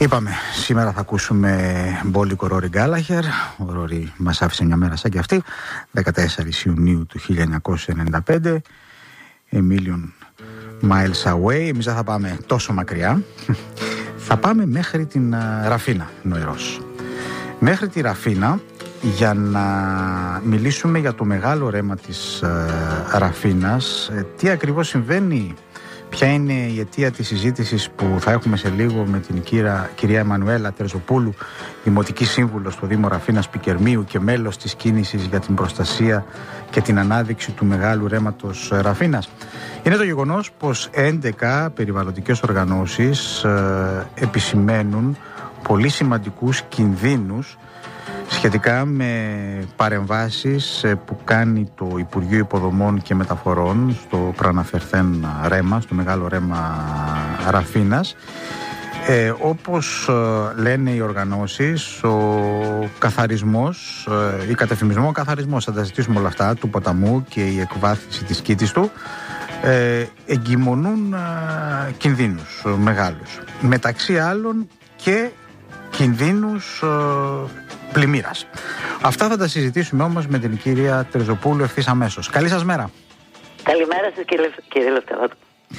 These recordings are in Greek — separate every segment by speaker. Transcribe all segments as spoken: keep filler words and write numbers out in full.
Speaker 1: Είπαμε, σήμερα θα ακούσουμε μπόλικο Ρόρι Γκάλαχερ. Ο Ρόρι μας άφησε μια μέρα σαν και αυτή, δεκατέσσερις Ιουνίου του χίλια εννιακόσια ενενήντα πέντε. A million miles away. Εμείς δεν θα πάμε τόσο μακριά. Θα πάμε μέχρι την uh, Ραφίνα, Νοηρός. Μέχρι τη Ραφίνα, για να μιλήσουμε για το μεγάλο ρέμα της uh, Ραφίνας. ε, Τι ακριβώς συμβαίνει, ποια είναι η αιτία της συζήτησης που θα έχουμε σε λίγο με την κυρία, κυρία Εμμανουέλα Τερζοπούλου, Δημοτική Σύμβουλο στο Δήμο Ραφίνας Πικερμείου και μέλος της κίνησης για την προστασία και την ανάδειξη του μεγάλου ρέματος Ραφίνας. Είναι το γεγονός πως έντεκα περιβαλλοντικές οργανώσεις ε, επισημαίνουν πολύ σημαντικούς κινδύνους σχετικά με παρεμβάσεις που κάνει το Υπουργείο Υποδομών και Μεταφορών στο προαναφερθέν ρέμα, στο μεγάλο ρέμα Ραφίνας. Ε, όπως ε, λένε οι οργανώσεις, ο καθαρισμός, ε, ή κατεφημισμό καθαρισμός, θα τα ζητήσουμε όλα αυτά, του ποταμού και η εκβάθυνση της κήτης του, ε, εγκυμονούν ε, κινδύνους ε, μεγάλους. Μεταξύ άλλων και κινδύνους ε, πλημμύρας. Αυτά θα τα συζητήσουμε όμως με την κυρία Τερζοπούλου ευθύς αμέσως. Καλή σας μέρα.
Speaker 2: Καλημέρα σας κύριε, κύριε Λευτέρωτο.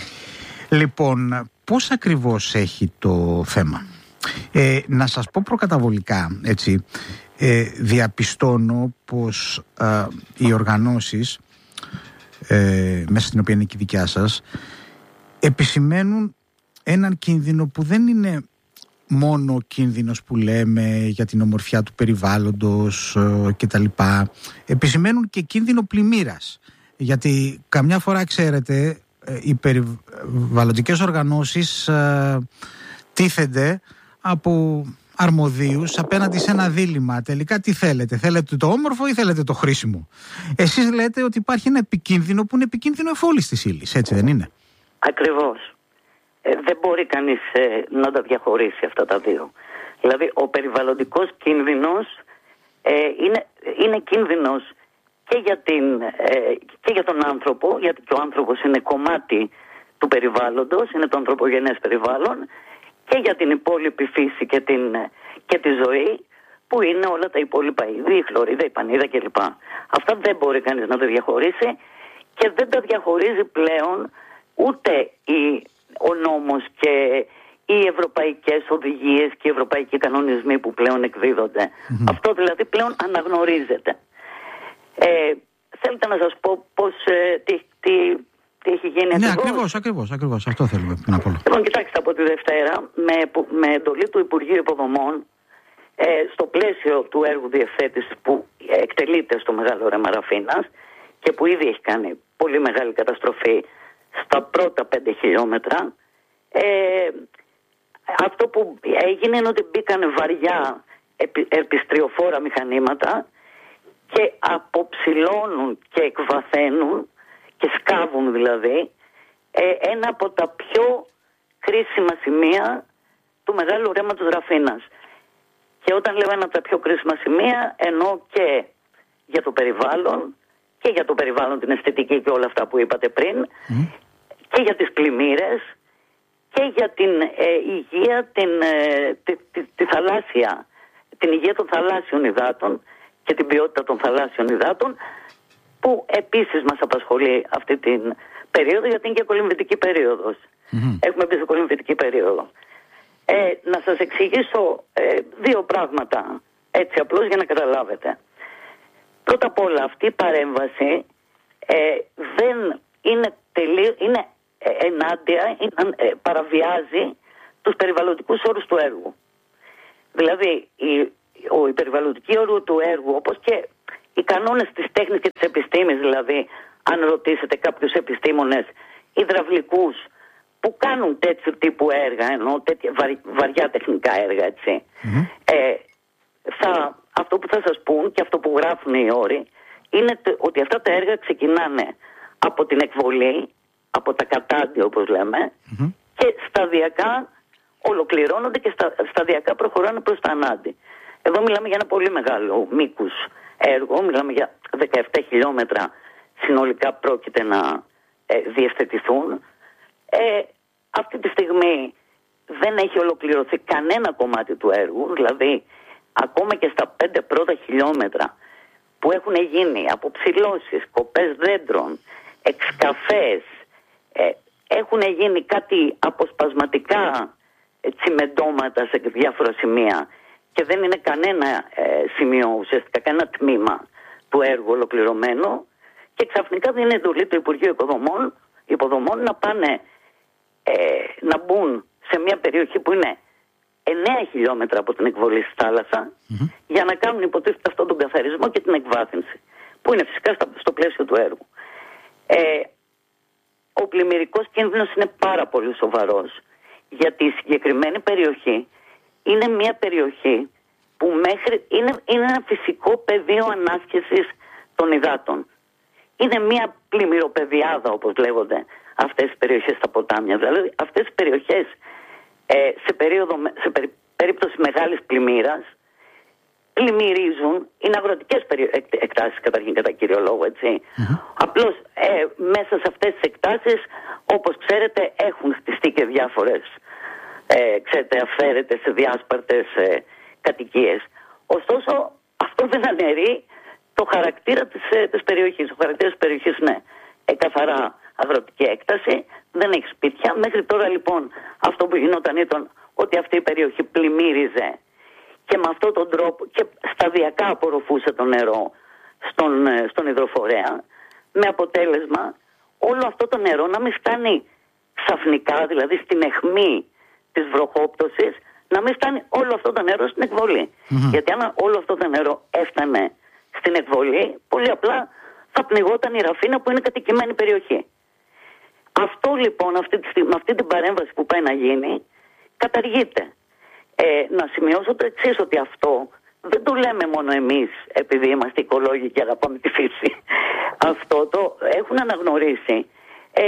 Speaker 1: Λοιπόν, πώς ακριβώς έχει το θέμα? Ε, να σας πω προκαταβολικά, έτσι, ε, διαπιστώνω πως ε, οι οργανώσεις, ε, μέσα στην οποία είναι και η δικιά σας, επισημαίνουν έναν κίνδυνο που δεν είναι μόνο ο κίνδυνος που λέμε για την ομορφιά του περιβάλλοντος ε, και τα λοιπά. Επισημαίνουν και κίνδυνο πλημμύρας. Γιατί καμιά φορά, ξέρετε, ε, οι περιβαλλοντικές οργανώσεις ε, τίθενται από αρμοδίους απέναντι σε ένα δίλημμα. Τελικά τι θέλετε? Θέλετε το όμορφο ή θέλετε το χρήσιμο? Εσείς λέτε ότι υπάρχει ένα επικίνδυνο που είναι επικίνδυνο εφόλης της ύλης, έτσι δεν είναι?
Speaker 2: Ακριβώς. Ε, δεν μπορεί κανείς ε, να τα διαχωρίσει αυτά τα δύο. Δηλαδή ο περιβαλλοντικός κίνδυνος ε, είναι, είναι κίνδυνος και για, την, ε, και για τον άνθρωπο, γιατί και ο άνθρωπος είναι κομμάτι του περιβάλλοντος, είναι το ανθρωπογενές περιβάλλον, και για την υπόλοιπη φύση και, την, και τη ζωή, που είναι όλα τα υπόλοιπα είδη, η χλωρίδα, η πανίδα κλπ. Αυτά δεν μπορεί κανείς να τα διαχωρίσει και δεν τα διαχωρίζει πλέον ούτε η ο νόμος και οι ευρωπαϊκές οδηγίες και οι ευρωπαϊκοί κανονισμοί που πλέον εκδίδονται. Mm-hmm. Αυτό δηλαδή πλέον αναγνωρίζεται. Ε, θέλετε να σας πω πώς, ε, τι, τι, τι έχει γίνει?
Speaker 1: Ναι, ακριβώς, ακριβώς, ακριβώς. Αυτό θέλουμε να πω.
Speaker 2: Λοιπόν, κοιτάξτε, από τη Δευτέρα, με, με εντολή του Υπουργείου Υποδομών, ε, στο πλαίσιο του έργου διευθέτησης που εκτελείται στο Μεγάλο Ρέμα Ραφίνας και που ήδη έχει κάνει πολύ μεγάλη καταστροφή στα πρώτα πέντε χιλιόμετρα, ε, αυτό που έγινε είναι ότι μπήκαν βαριά επι, επιστριοφόρα μηχανήματα και αποψηλώνουν και εκβαθαίνουν και σκάβουν δηλαδή ε, ένα από τα πιο κρίσιμα σημεία του Μεγάλου Ρέματος Ραφίνας. Και όταν λέω ένα από τα πιο κρίσιμα σημεία, εννοώ και για το περιβάλλον και για το περιβάλλον, την αισθητική και όλα αυτά που είπατε πριν, mm. και για τις πλημμύρες και για την ε, υγεία, την, ε, τη, τη, τη θαλάσσια, την υγεία των θαλάσσιων υδάτων και την ποιότητα των θαλάσσιων υδάτων, που επίσης μας απασχολεί αυτή την περίοδο, γιατί είναι και κολυμβητική περίοδος. Mm-hmm. Έχουμε μπει σε κολυμβητική περίοδο. Ε, να σας εξηγήσω ε, δύο πράγματα, έτσι απλώς για να καταλάβετε. Πρώτα απ' όλα, αυτή η παρέμβαση ε, δεν είναι, τελείω, είναι ε, ενάντια, είναι, ε, παραβιάζει τους περιβαλλοντικούς όρους του έργου. Δηλαδή, η, ο, η περιβαλλοντική όρου του έργου, όπως και οι κανόνες της τέχνης και της επιστήμης, δηλαδή, αν ρωτήσετε κάποιους επιστήμονες υδραυλικούς που κάνουν τέτοιου τύπου έργα, ενώ τέτοια βαρ, βαριά τεχνικά έργα, έτσι, mm-hmm. ε, θα... Αυτό που θα σας πούν και αυτό που γράφουν οι όροι είναι ότι αυτά τα έργα ξεκινάνε από την εκβολή, από τα κατάντια όπως λέμε, mm-hmm. και σταδιακά ολοκληρώνονται και στα, σταδιακά προχωράνε προς τα ανάντι. Εδώ μιλάμε για ένα πολύ μεγάλο μήκους έργο, μιλάμε για δεκαεπτά χιλιόμετρα συνολικά πρόκειται να ε, διευθετηθούν. Ε, αυτή τη στιγμή δεν έχει ολοκληρωθεί κανένα κομμάτι του έργου, δηλαδή ακόμα και στα πέντε πρώτα χιλιόμετρα που έχουν γίνει αποψηλώσεις, κοπές δέντρων, εξκαφές, ε, έχουν γίνει κάτι αποσπασματικά ε, τσιμεντώματα σε διάφορα σημεία και δεν είναι κανένα ε, σημείο, ουσιαστικά κανένα τμήμα του έργου ολοκληρωμένο, και ξαφνικά δίνει εντολή το Υπουργείο Υποδομών, Υποδομών να πάνε ε, να μπουν σε μια περιοχή που είναι εννέα χιλιόμετρα από την εκβολή στη θάλασσα, mm-hmm. για να κάνουν υποτίθεται αυτόν τον καθαρισμό και την εκβάθυνση, που είναι φυσικά στο πλαίσιο του έργου. Ε, ο πλημμυρικός κίνδυνος είναι πάρα πολύ σοβαρός, γιατί η συγκεκριμένη περιοχή είναι μια περιοχή που μέχρι είναι, είναι ένα φυσικό πεδίο ανάσκησης των υδάτων. Είναι μια πλημμυροπεδιάδα, όπως λέγονται αυτές οι περιοχές στα ποτάμια. Δηλαδή αυτές οι περιοχές ε, σε, περίοδο, σε περί, περίπτωση μεγάλης πλημμύρας πλημμυρίζουν, είναι αγροτικές περι, εκ, εκτάσεις καταρχήν κατά κύριο λόγο, έτσι. Mm-hmm. Απλώς ε, μέσα σε αυτές τις εκτάσεις, όπως ξέρετε, έχουν χτιστεί και διάφορες ε, ξέρετε, αφαίρετες σε διάσπαρτες ε, κατοικίες. Ωστόσο αυτό δεν αναιρεί το χαρακτήρα της, ε, της περιοχής. Ο χαρακτήρας της περιοχής είναι ε, καθαρά αγροτική έκταση, δεν έχει σπίτια. Μέχρι τώρα λοιπόν αυτό που γινόταν ήταν ότι αυτή η περιοχή πλημμύριζε και με αυτόν τον τρόπο και σταδιακά απορροφούσε το νερό στον, στον υδροφορέα, με αποτέλεσμα όλο αυτό το νερό να μην φτάνει ξαφνικά, δηλαδή στην αιχμή της βροχόπτωσης, να μην φτάνει όλο αυτό το νερό στην εκβολή. Mm-hmm. Γιατί αν όλο αυτό το νερό έφτανε στην εκβολή, πολύ απλά θα πνιγόταν η Ραφίνα, που είναι κατοικημένη περιοχή. Αυτό λοιπόν, αυτή τη, με αυτή την παρέμβαση που πάει να γίνει, καταργείται. Ε, να σημειώσω το εξής, ότι αυτό δεν το λέμε μόνο εμείς επειδή είμαστε οικολόγοι και αγαπάμε τη φύση. Αυτό το έχουν αναγνωρίσει ε,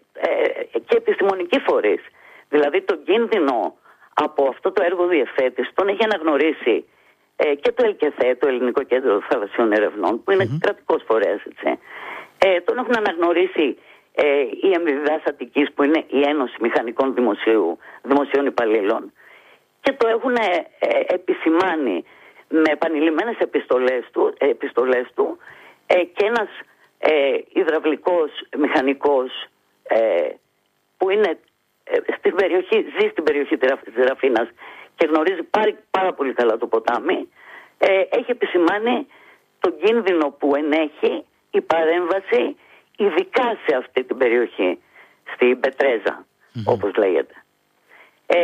Speaker 2: ε, και επιστημονικοί φορείς. Δηλαδή τον κίνδυνο από αυτό το έργο διευθέτηση τον έχει αναγνωρίσει ε, και το ΕΛΚΕΘΕ, το Ελληνικό Κέντρο Θαλασσίων Ερευνών, που είναι mm-hmm. κρατικός φορέας, έτσι. Ε, τον έχουν αναγνωρίσει ε, η Εμβιβάς Αττικής, που είναι η Ένωση Μηχανικών Δημοσίου, Δημοσίων Υπαλλήλων, και το έχουν ε, επισημάνει με επανειλημμένες επιστολές του, ε, επιστολές του ε, και ένας ε, υδραυλικός μηχανικός ε, που είναι ε, στην περιοχή, ζει στην περιοχή της Ραφίνας και γνωρίζει πάρα, πάρα πολύ καλά το ποτάμι, ε, έχει επισημάνει τον κίνδυνο που ενέχει η παρέμβαση ειδικά σε αυτή την περιοχή, στην Πετρέζα, mm-hmm. όπως λέγεται. Ε,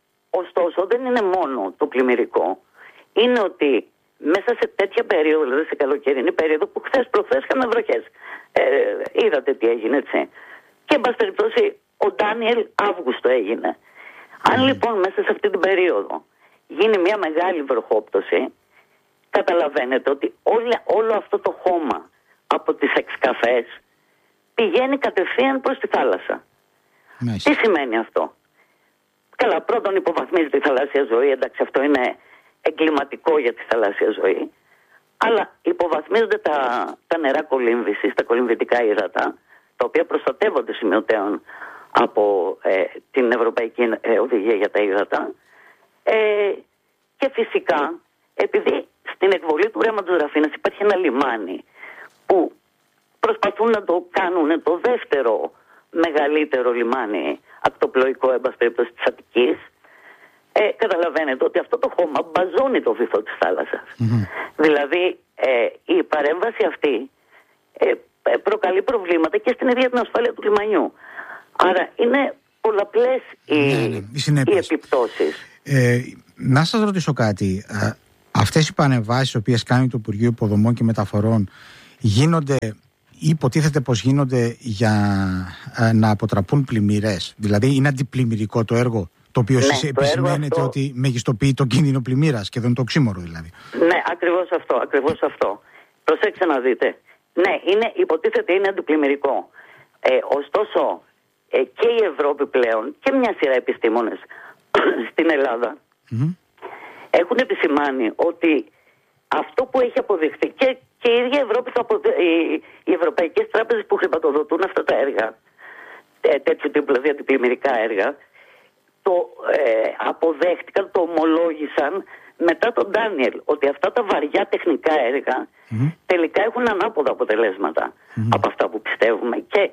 Speaker 2: ωστόσο δεν είναι μόνο το πλημμυρικό, είναι ότι μέσα σε τέτοια περίοδο, δηλαδή σε καλοκαιρινή περίοδο που χθες προχθές είχαμε βροχές, ε, είδατε τι έγινε, έτσι. Και εν πάση περιπτώσει ο Ντάνιελ Αύγουστο έγινε. Mm. Αν λοιπόν μέσα σε αυτή την περίοδο γίνει μια μεγάλη βροχόπτωση, καταλαβαίνετε ότι όλο, όλο αυτό το χώμα από τις εξκαφές πηγαίνει κατευθείαν προς τη θάλασσα. Nice. Τι σημαίνει αυτό? Καλά, πρώτον υποβαθμίζει τη θαλάσσια ζωή, εντάξει, αυτό είναι εγκληματικό για τη θαλάσσια ζωή, αλλά υποβαθμίζονται τα, τα νερά κολύμβησης, τα κολυμβητικά ύδατα, τα οποία προστατεύονται σημειωτέων από ε, την Ευρωπαϊκή ε, Οδηγία για τα Ύδατα, ε, και φυσικά επειδή στην εκβολή του ρέματος Ραφίνας υπάρχει ένα λιμάνι που προσπαθούν να το κάνουν το δεύτερο μεγαλύτερο λιμάνι ακτοπλοϊκό, εν πάση περιπτώσει, της Αττικής, ε, καταλαβαίνετε ότι αυτό το χώμα μπαζώνει το βυθό της θάλασσας. Mm-hmm. Δηλαδή ε, η παρέμβαση αυτή ε, προκαλεί προβλήματα και στην ίδια την ασφάλεια του λιμανιού. Άρα είναι πολλαπλές οι, ναι, ναι, οι επιπτώσεις.
Speaker 1: Ε, να σας ρωτήσω κάτι. Ε, αυτές οι πανεμβάσεις, οι οποίες κάνει το Υπουργείο Υποδομών και Μεταφορών, γίνονται ή υποτίθεται πως γίνονται για ε, να αποτραπούν πλημμύρες? Δηλαδή είναι αντιπλημμυρικό το έργο, το οποίο εσείς ναι, επισημαίνετε αυτό... ότι μεγιστοποιεί τον κίνδυνο πλημμύρας και δεν το οξύμορο δηλαδή?
Speaker 2: Ναι, ακριβώς αυτό, ακριβώς αυτό. Προσέξτε να δείτε. Ναι, είναι, υποτίθεται είναι αντιπλημμυρικό. Ε, ωστόσο ε, και η Ευρώπη πλέον και μια σειρά επιστήμονες στην Ελλάδα mm-hmm. έχουν επισημάνει ότι αυτό που έχει αποδειχθεί και, και η ίδια Ευρώπη, το αποδε... οι, οι ευρωπαϊκές τράπεζες που χρηματοδοτούν αυτά τα έργα, ε, τέτοιου τύπου δηλαδή αντιπλημμυρικά έργα, το ε, αποδέχτηκαν, το ομολόγησαν μετά τον Ντάνιελ, ότι αυτά τα βαριά τεχνικά έργα mm-hmm. τελικά έχουν ανάποδα αποτελέσματα mm-hmm. από αυτά που πιστεύουμε. Και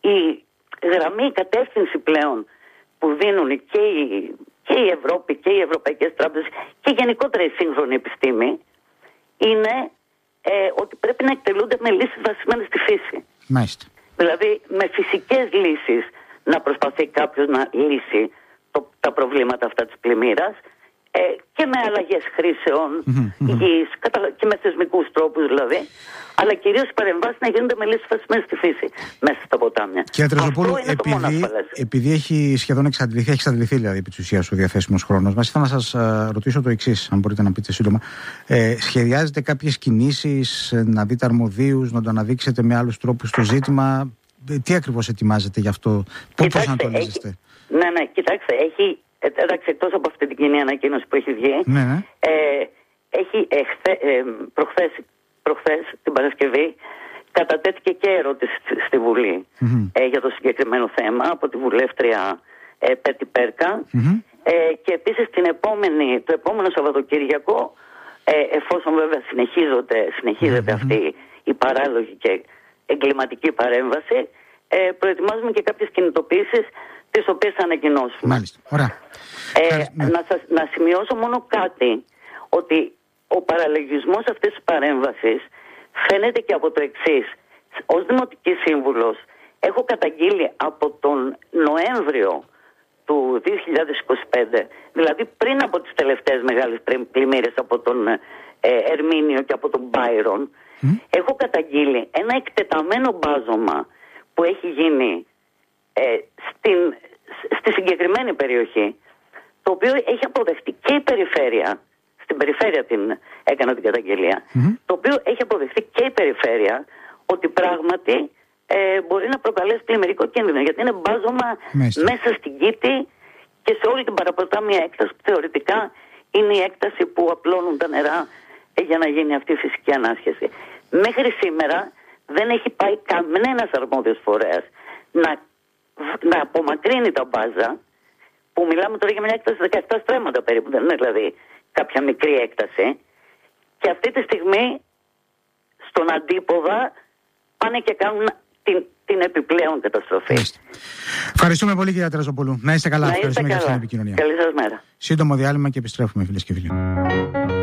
Speaker 2: η γραμμή, η κατεύθυνση πλέον που δίνουν και η, και η Ευρώπη και οι ευρωπαϊκές τράπεζες και γενικότερα η σύγχρονη επιστήμη είναι ε, ότι πρέπει να εκτελούνται με λύσεις βασισμένες στη φύση.
Speaker 1: Μάλιστα.
Speaker 2: Δηλαδή με φυσικές λύσεις να προσπαθεί κάποιος να λύσει το, τα προβλήματα αυτά της πλημμύρας ε, και με αλλαγές χρήσεων mm-hmm. γης και με θεσμικούς τρόπους δηλαδή, αλλά κυρίως οι παρεμβάσεις να γίνονται με λύσεις βασισμένες στη φύση μέσα στα ποτάμια.
Speaker 1: Κύριε Τραζοπούλου, επειδή, επειδή έχει σχεδόν εξαντληθεί, έχει εξαντληθεί δηλαδή επί της ουσίας ο διαθέσιμος χρόνος μας, ήθελα να σας uh, ρωτήσω το εξής, αν μπορείτε να πείτε σύντομα. Ε, σχεδιάζετε κάποιες κινήσεις, να δείτε αρμοδίους, να το αναδείξετε με άλλους τρόπους το ζήτημα? Τι ακριβώς ετοιμάζετε γι' αυτό, πώς ανατολίζεστε?
Speaker 2: Ναι, ναι, κοιτάξτε, έχει, εντάξει, εκτός από αυτή την κοινή ανακοίνωση που έχει βγει,
Speaker 1: ναι, ναι.
Speaker 2: Ε, έχει εχθε, ε, προχθές, προχθές την Παρασκευή κατατέθηκε και ερώτηση στη Βουλή mm-hmm. ε, για το συγκεκριμένο θέμα από τη βουλεύτρια ε, Πέτη Πέρκα mm-hmm. ε, και επίσης την επόμενη, το επόμενο Σαββατοκύριακο, ε, εφόσον βέβαια συνεχίζεται mm-hmm. αυτή η παράλογη και εγκληματική παρέμβαση, ε, προετοιμάζουμε και κάποιες κινητοποίησεις τις οποίες θα ανακοινώσουμε.
Speaker 1: Μάλιστα. Ωραία.
Speaker 2: Ε, ναι. να, σας, να σημειώσω μόνο κάτι, ότι ο παραλογισμός αυτής της παρέμβασης φαίνεται και από το εξής. Ως Δημοτική Σύμβουλος έχω καταγγείλει από τον Νοέμβριο του δύο χιλιάδες είκοσι πέντε, δηλαδή πριν από τις τελευταίες μεγάλες πλημμύρες από τον ε, Ερμήνιο και από τον Μπάιρον, mm. έχω καταγγείλει ένα εκτεταμένο μπάζωμα που έχει γίνει ε, στην, στη συγκεκριμένη περιοχή, το οποίο έχει αποδεχτεί και η περιφέρεια, στην περιφέρεια την έκανα την καταγγελία, mm-hmm. το οποίο έχει αποδεχτεί και η περιφέρεια ότι πράγματι ε, μπορεί να προκαλέσει πλημμυρικό κίνδυνο, γιατί είναι μπάζωμα Μέσα. μέσα στην Κήτη και σε όλη την παραποτάμια έκταση που θεωρητικά είναι η έκταση που απλώνουν τα νερά ε, για να γίνει αυτή η φυσική ανάσχεση. Μέχρι σήμερα δεν έχει πάει κανένας αρμόδιος φορέας να, να απομακρύνει τα μπάζα, που μιλάμε τώρα για μια έκταση δεκαεπτά στρέμματα περίπου, δεν είναι δηλαδή κάποια μικρή έκταση, και αυτή τη στιγμή στον αντίποδα πάνε και κάνουν την, την επιπλέον καταστροφή.
Speaker 1: Ευχαριστούμε πολύ, κύριε Τραζοπούλου. Να είστε καλά.
Speaker 2: Να είστε
Speaker 1: Ευχαριστούμε
Speaker 2: καλά.
Speaker 1: για την επικοινωνία.
Speaker 2: Καλή σας μέρα.
Speaker 1: Σύντομο διάλειμμα και επιστρέφουμε, φίλες και φίλοι.